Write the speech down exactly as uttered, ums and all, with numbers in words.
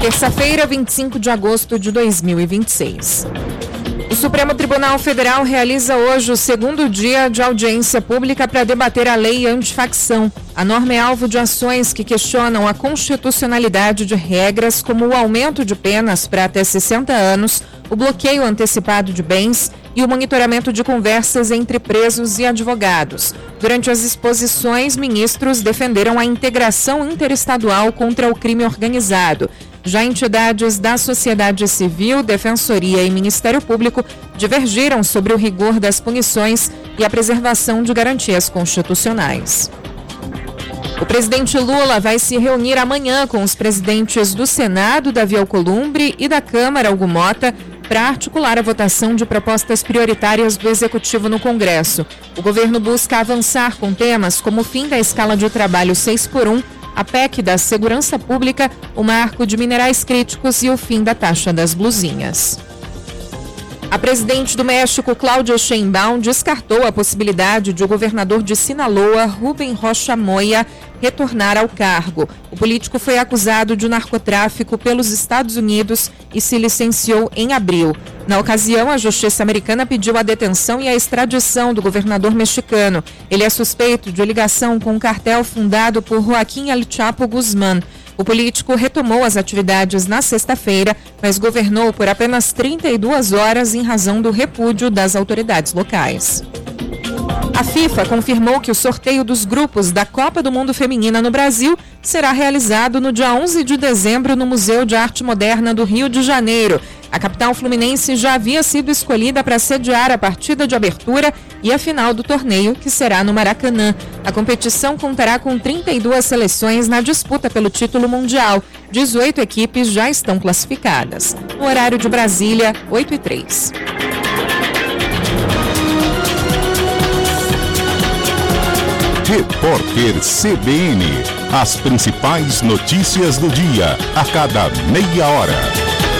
Terça-feira, vinte e cinco de agosto de dois mil e vinte e seis. O Supremo Tribunal Federal realiza hoje o segundo dia de audiência pública para debater a lei antifacção. A norma é alvo de ações que questionam a constitucionalidade de regras como o aumento de penas para até sessenta anos, o bloqueio antecipado de bens e o monitoramento de conversas entre presos e advogados. Durante as exposições, ministros defenderam a integração interestadual contra o crime organizado. Já entidades da sociedade civil, Defensoria e Ministério Público divergiram sobre o rigor das punições e a preservação de garantias constitucionais. O presidente Lula vai se reunir amanhã com os presidentes do Senado, Davi Alcolumbre, e da Câmara, Hugo Mota, para articular a votação de propostas prioritárias do Executivo no Congresso. O governo busca avançar com temas como o fim da escala de trabalho seis por um, a P E C da Segurança Pública, o marco de minerais críticos e o fim da taxa das blusinhas. A presidente do México, Cláudia Sheinbaum, descartou a possibilidade de o governador de Sinaloa, Rubem Rocha Moya, retornar ao cargo. O político foi acusado de narcotráfico pelos Estados Unidos e se licenciou em abril. Na ocasião, a justiça americana pediu a detenção e a extradição do governador mexicano. Ele é suspeito de ligação com um cartel fundado por Joaquim El Chapo Guzmán. O político retomou as atividades na sexta-feira, mas governou por apenas trinta e duas horas em razão do repúdio das autoridades locais. A FIFA confirmou que o sorteio dos grupos da Copa do Mundo Feminina no Brasil será realizado no dia onze de dezembro no Museu de Arte Moderna do Rio de Janeiro. A capital fluminense já havia sido escolhida para sediar a partida de abertura e a final do torneio, que será no Maracanã. A competição contará com trinta e duas seleções na disputa pelo título mundial. dezoito equipes já estão classificadas. No horário de Brasília, oito e três. Repórter C B N. As principais notícias do dia, a cada meia hora.